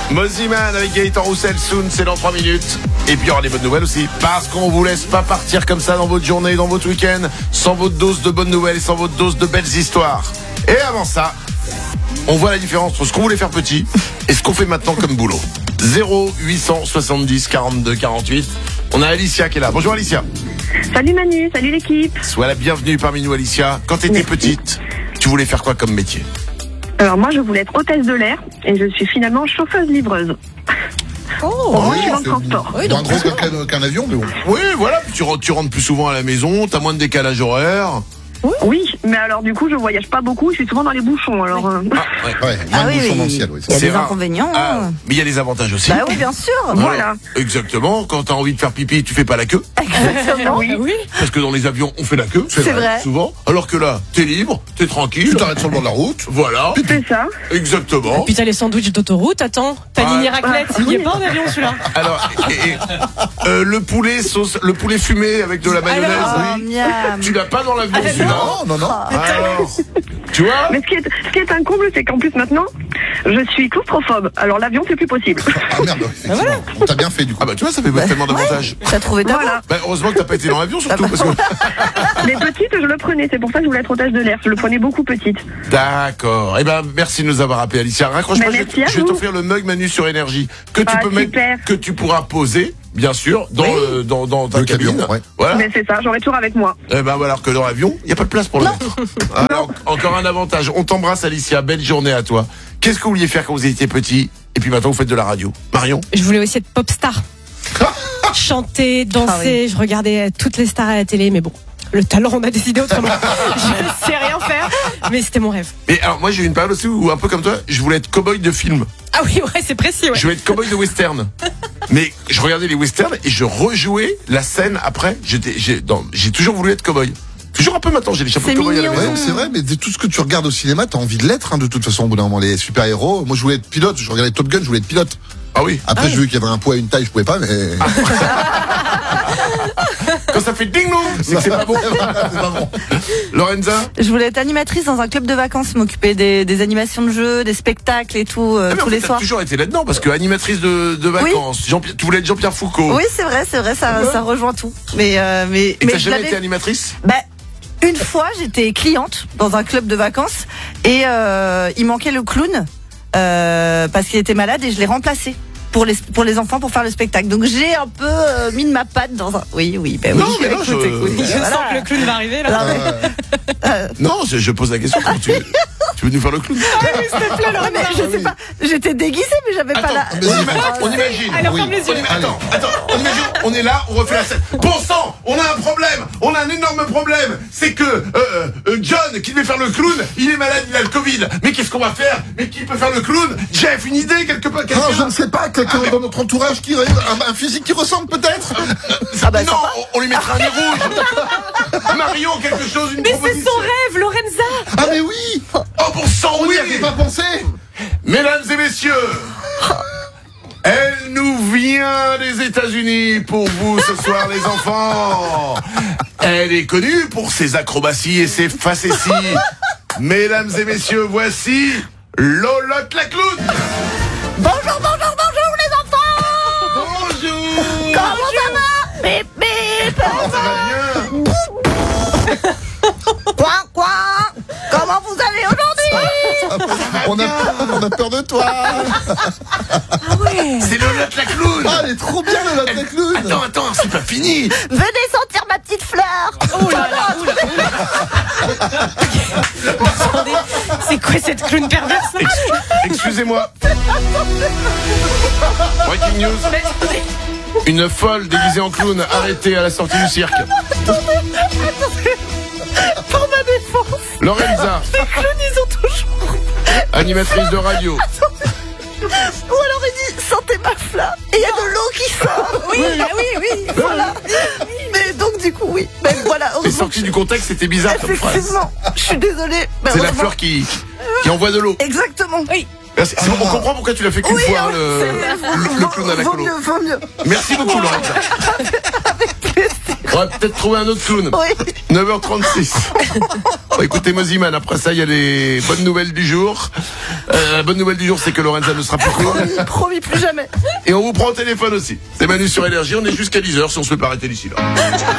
Moziman avec Gaëtan Roussel, Soon, c'est dans 3 minutes. Et puis il y aura des bonnes nouvelles aussi, parce qu'on vous laisse pas partir comme ça dans votre journée, dans votre week-end, sans votre dose de bonnes nouvelles et sans votre dose de belles histoires. Et avant ça, on voit la différence entre ce qu'on voulait faire petit et ce qu'on fait maintenant comme boulot. 0870 42 48. On a Alicia qui est là. Bonjour Alicia. Salut Manu, salut l'équipe. Sois la bienvenue parmi nous Alicia. Quand t'étais petite, tu voulais faire quoi comme métier? Alors moi je voulais être hôtesse de l'air et je suis finalement chauffeuse-livreuse. Je suis dans le transport. Oui, donc moins gros qu'un avion, mais bon. Oui, voilà, puis tu rentres plus souvent à la maison, t'as moins de décalage horaire. Oui, mais alors du coup je voyage pas beaucoup, je suis souvent dans les bouchons. Alors Ouais, moins de bouchons dans le ciel, oui. Il y a des rare. inconvénients. Mais il y a des avantages aussi. Bah oui, bien sûr. voilà. Exactement, quand t'as envie de faire pipi, tu fais pas la queue. Exactement. Oui. Parce que dans les avions, on fait la queue. C'est vrai. Souvent. Alors que là, t'es libre, t'es tranquille. Tu t'arrêtes sur le bord de la route. Voilà. C'est ça. Exactement. Puis t'as les sandwichs d'autoroute, attends. Panini raclette, il n'y a pas en avion celui-là. Alors, le poulet fumé avec de la mayonnaise. Alors, miam. Tu l'as pas dans l'avion celui-là. Non. Alors, tu vois? Mais ce qui est un comble, c'est qu'en plus maintenant, je suis claustrophobe. Alors l'avion c'est plus possible. Ah merde, effectivement. On t'a bien fait du coup. Ah bah tu vois, ça fait tellement d'avantages. T'as trouvé ta voie. Voilà. Bah, heureusement que t'as pas été dans l'avion surtout parce que... Mais petite, je le prenais. C'est pour ça que je voulais être hôtesse de l'air. Je le prenais beaucoup petite. D'accord. Eh ben merci de nous avoir appelé Alicia. Raccroche pas, Mais je merci à vais vous. t'offrir le mug Manu sur énergie que tu peux super. mettre, que tu pourras poser, bien sûr, dans ta Le cabine. camion, ouais. Voilà. Mais c'est ça, j'aurai toujours avec moi. Eh ben voilà, alors que dans l'avion, il y a pas de place pour le mettre. Alors, encore un avantage. On t'embrasse Alicia. Belle journée à toi. Qu'est-ce que vous vouliez faire quand vous étiez petit? Et puis maintenant vous faites de la radio. Marion? Je voulais aussi être pop star. Chanter, danser, je regardais toutes les stars à la télé, mais bon. Le talent, on a décidé autrement. Je sais rien faire, mais c'était mon rêve. Mais alors moi j'ai eu une période aussi où un peu comme toi, je voulais être cow-boy de film. Ah oui, ouais, c'est précis, ouais. Je voulais être cow-boy de western. Mais je regardais les westerns et je rejouais la scène après. J'ai toujours voulu être cow-boy. Toujours un peu maintenant, j'ai les chapeaux de C'est cow-boy à la mignon. maison. Ouais, c'est vrai, mais de tout ce que tu regardes au cinéma, t'as envie de l'être, de toute façon, au bout d'un moment, les super-héros. Moi, je voulais être pilote, je regardais Top Gun, je voulais être pilote. Ah oui. Après, j'ai vu qu'il y avait un poids et une taille, je pouvais pas, mais... Quand ça fait ding-dong, c'est que c'est pas bon. C'est pas bon. Lorenza? Je voulais être animatrice dans un club de vacances, m'occuper des animations de jeux, des spectacles et tout, Ah, mais en tous fait, les t'as soirs. toujours été là-dedans parce que animatrice de vacances. Tu voulais être Jean-Pierre Foucault. Oui, c'est vrai, ça rejoint tout. Mais Et t'as je jamais l'avais- été animatrice? Bah, une fois, j'étais cliente dans un club de vacances et il manquait le clown parce qu'il était malade et je l'ai remplacé pour les enfants pour faire le spectacle. Donc j'ai un peu mis de ma patte dans un... Oui, bah oui. Non, mais non, écoute. Je sens Voilà. que le clown va arriver là. Non, Non, je pose la question. Comment tu veux nous faire le clown? mais mais je sais pas, j'étais déguisée mais j'avais pas la... On imagine. Alors ferme les yeux. Attends, on imagine, on est là, on refait la scène. Bon sang, on a un problème, on a un énorme problème. C'est que John, qui devait faire le clown, il est malade, il a le Covid. Mais qu'est-ce qu'on va faire? Mais qui peut faire le clown? Jeff, une idée quelque part? Non, je ne sais pas, quelqu'un dans notre entourage qui un physique qui ressemble peut-être. Non, on lui mettra un nez rouge. Marion, quelque chose, une Mais c'est proposition. son rêve, Lorenza. Ah mais oui, Oh, pour sang, on oui. n'y avait pas pensé. Mesdames et messieurs, elle nous vient des États-Unis pour vous ce soir, les enfants. Elle est connue pour ses acrobaties et ses facéties. Mesdames et messieurs, voici Lolotte la clown. Bonjour les enfants. Bonjour. Comment ça va? Bip bip. Oh, ça va bien. Quoi? Comment vous allez aujourd'hui? On a peur de toi. C'est Lolotte la clown. Ah, elle est trop bien la clown. Attends, c'est pas fini. Venez sentir ma petite fleur. Oh là là, oh là. Attendez, c'est quoi cette clown perverse là? Excusez-moi. Breaking news. Une folle déguisée en clown arrêtée à la sortie du cirque. Pour ma défense, Lorenza, les clowns ils ont toujours... animatrice de radio. Ou alors il dit sentez ma fleur et il y a de l'eau qui sort. Oui, voilà. Mais donc du coup oui. Mais voilà. Mais sorti du contexte, c'était bizarre comme phrase. Effectivement, je suis désolée. Mais C'est la heureusement- fleur qui envoie de l'eau. Exactement. Oui. Merci. On comprend pourquoi tu l'as fait qu'une fois, hein, le clown à la Vaut colo. mieux. Merci beaucoup, Lorenza. Avec plaisir. On va peut-être trouver un autre clown. Oui. 9h36. Bon, écoutez, Moziman, après ça, il y a les bonnes nouvelles du jour. La bonne nouvelle du jour, c'est que Lorenza ne sera plus clown. Promis, plus jamais. Et on vous prend au téléphone aussi. C'est Manu sur Énergie, on est jusqu'à 10h si on se peut pas arrêter d'ici là.